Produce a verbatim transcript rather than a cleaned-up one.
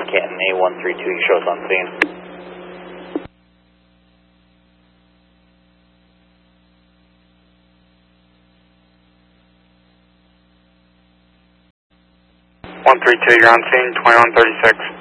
Canton A one three two, you show us on scene. one three two, you're on scene, twenty-one thirty-six.